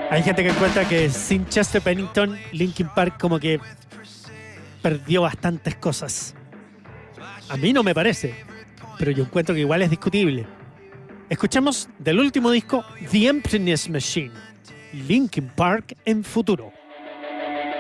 Hay gente que encuentra que sin Chester Bennington, Linkin Park como que perdió bastantes cosas. A mí no me parece, pero yo encuentro que igual es discutible. Escuchemos del último disco, The Emptiness Machine, Linkin Park en futuro.